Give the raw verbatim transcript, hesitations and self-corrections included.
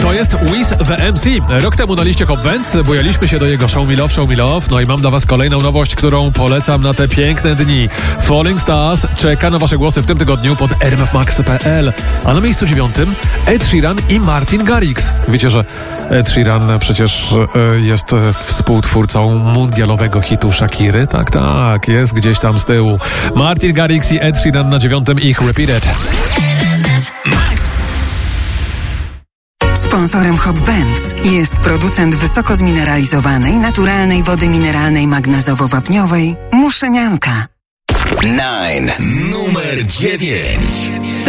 To jest Wiz the M C. Rok temu na liście Hot Bands bujaliśmy się do jego Show Me Love, Show Me Love. No i mam dla was kolejną nowość, którą polecam na te piękne dni. Falling Stars czeka na wasze głosy w tym tygodniu pod r m f max kropka p l. A na miejscu dziewiątym Ed Sheeran i Martin Garrix. Wiecie, że Ed Sheeran przecież e, jest współtwórcą mundialowego hitu Shakiry? Tak, tak, jest gdzieś tam z tyłu. Martin Garrix i Ed Sheeran na dziewiątym, ich Repeat It. Sponsorem Hot Bands jest producent wysoko zmineralizowanej, naturalnej wody mineralnej magnezowo-wapniowej Muszynianka. dziewięć. Numer dziewięć.